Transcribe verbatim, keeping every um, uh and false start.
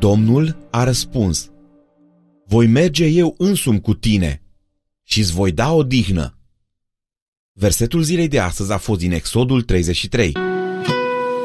Domnul a răspuns: voi merge eu însumi cu tine și îți voi da odihnă. Versetul zilei de astăzi a fost din Exodul treizeci și trei.